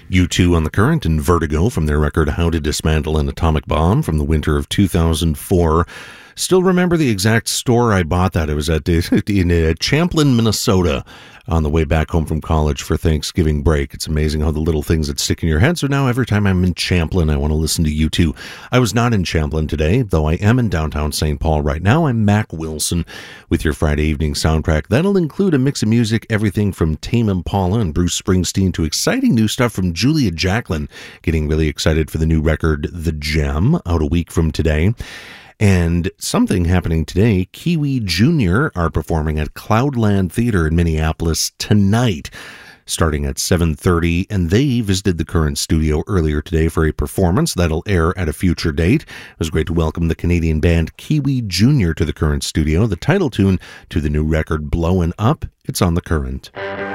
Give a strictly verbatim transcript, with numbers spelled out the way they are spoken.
U two on the Current and Vertigo from their record How to Dismantle an Atomic Bomb from the winter of two thousand four. Still remember the exact store I bought that. It was at in uh, Champlin, Minnesota, on the way back home from college for Thanksgiving break. It's amazing how the little things that stick in your head. So now every time I'm in Champlin, I want to listen to U two. I was not in Champlin today, though I am in downtown Saint Paul right now. I'm Mac Wilson with your Friday evening soundtrack. That'll include a mix of music, everything from Tame Impala and Bruce Springsteen to exciting new stuff from Julia Jacklin. Getting really excited for the new record, The Gem, out a week from today. And something happening today, Kiwi Junior are performing at Cloudland Theater in Minneapolis tonight, starting at seven thirty, and they visited the Current studio earlier today for a performance that'll air at a future date. It was great to welcome the Canadian band Kiwi Junior to the Current studio, the title tune to the new record, Blowin' Up. It's on the Current.